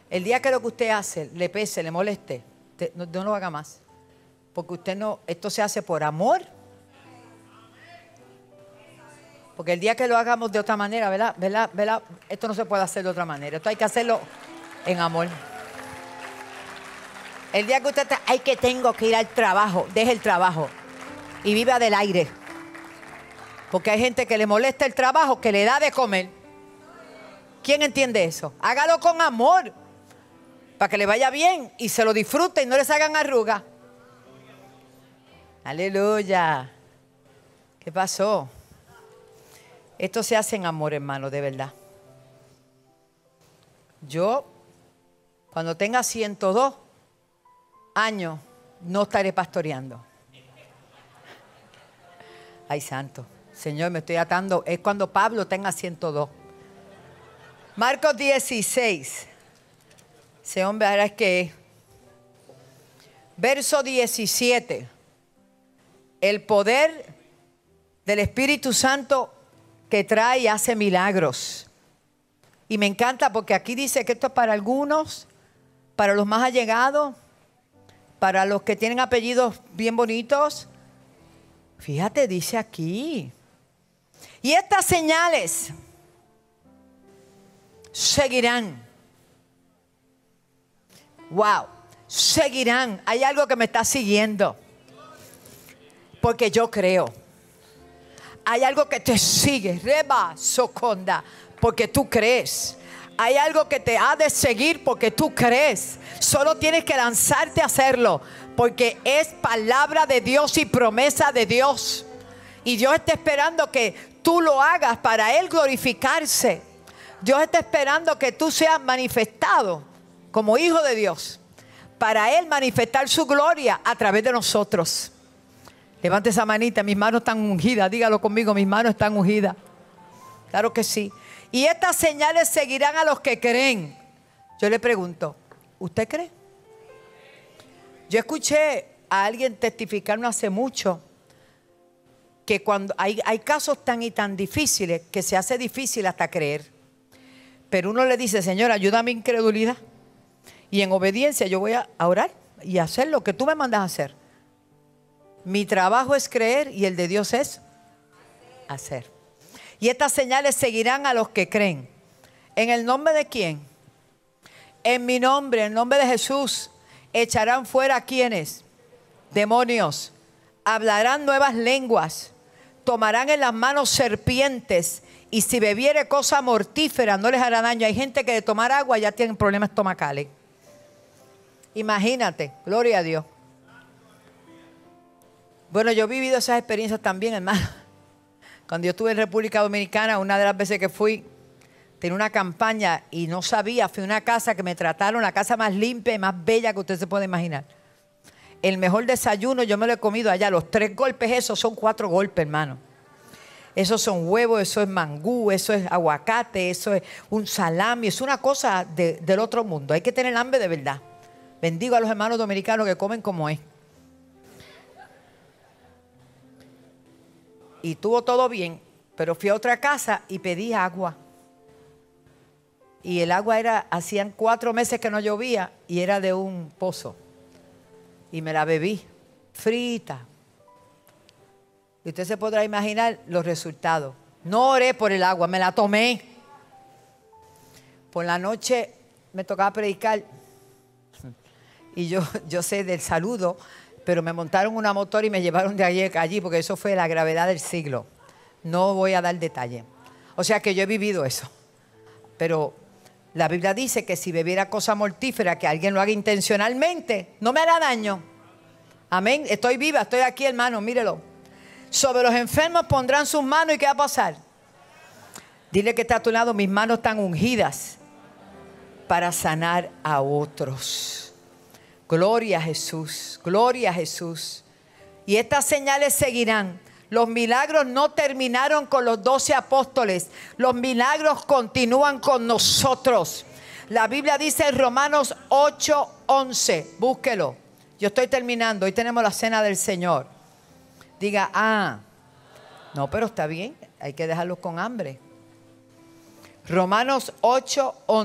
El día que lo que usted hace le pese, le moleste, no lo haga más. Porque usted no, esto se hace por amor. Porque el día que lo hagamos de otra manera, ¿verdad? Esto no se puede hacer de otra manera. Esto hay que hacerlo en amor. El día que usted está, tengo que ir al trabajo, deje el trabajo y viva del aire. Porque hay gente que le molesta el trabajo, que le da de comer. ¿Quién entiende eso? Hágalo con amor, para que le vaya bien y se lo disfrute y no les hagan arrugas. Aleluya. ¿Qué pasó? Esto se hace en amor, hermano, de verdad. Yo, cuando tenga 102 años, no estaré pastoreando. Ay, santo. Señor, me estoy atando. Es cuando Pablo tenga 102. Marcos 16. Ese hombre ahora es que... Verso 17. El poder del Espíritu Santo que trae y hace milagros. Y me encanta porque aquí dice que esto es para algunos, para los más allegados, para los que tienen apellidos bien bonitos. Fíjate, dice aquí. Y estas señales seguirán. Wow, seguirán. Hay algo que me está siguiendo. Porque yo creo. Hay algo que te sigue, Reba Soconda, porque tú crees. Hay algo que te ha de seguir porque tú crees. Solo tienes que lanzarte a hacerlo, porque es palabra de Dios y promesa de Dios. Y Dios está esperando que tú lo hagas para Él glorificarse. Dios está esperando que tú seas manifestado como hijo de Dios, para Él manifestar su gloria a través de nosotros. Levante esa manita, mis manos están ungidas. Dígalo conmigo, mis manos están ungidas. Claro que sí. Y estas señales seguirán a los que creen. Yo le pregunto, ¿usted cree? Yo escuché a alguien testificar no hace mucho que cuando hay casos tan y tan difíciles que se hace difícil hasta creer. Pero uno le dice, Señor, ayuda a mi incredulidad. Y en obediencia yo voy a orar y hacer lo que tú me mandas a hacer. Mi trabajo es creer y el de Dios es hacer. Y estas señales seguirán a los que creen. ¿En el nombre de quién? En mi nombre, en el nombre de Jesús, echarán fuera a quienes, demonios, hablarán nuevas lenguas, tomarán en las manos serpientes y si bebiere cosa mortífera no les hará daño. Hay gente que de tomar agua ya tienen problemas estomacales. Imagínate, gloria a Dios. Bueno, yo he vivido esas experiencias también, hermano. Cuando yo estuve en República Dominicana, una de las veces que fui, tenía una campaña y no sabía, fui a una casa que me trataron, la casa más limpia y más bella que usted se puede imaginar. El mejor desayuno yo me lo he comido allá. Los 3 golpes, esos son 4 golpes, hermano. Esos son huevos, eso es mangú, eso es aguacate, eso es un salami, es una cosa del otro mundo. Hay que tener hambre de verdad. Bendigo a los hermanos dominicanos que comen como es. Y tuvo todo bien, pero fui a otra casa y pedí agua. Y el agua hacían 4 meses que no llovía y era de un pozo. Y me la bebí, frita. Y usted se podrá imaginar los resultados. No oré por el agua, me la tomé. Por la noche me tocaba predicar. Y yo sé del saludo, pero me montaron una motor y me llevaron de allí porque eso fue la gravedad del siglo. No voy a dar detalle. O sea que yo he vivido eso. Pero la Biblia dice que si bebiera cosa mortífera, que alguien lo haga intencionalmente, no me hará daño. Amén. Estoy viva, estoy aquí, hermano, mírelo. Sobre los enfermos pondrán sus manos y ¿qué va a pasar? Dile que está a tu lado, mis manos están ungidas para sanar a otros. Gloria a Jesús, gloria a Jesús. Y estas señales seguirán. Los milagros no terminaron con los 12 apóstoles. Los milagros continúan con nosotros. La Biblia dice en Romanos 8:11. Búsquelo. Yo estoy terminando. Hoy tenemos la cena del Señor. Diga, no, pero está bien. Hay que dejarlos con hambre. Romanos 8:11.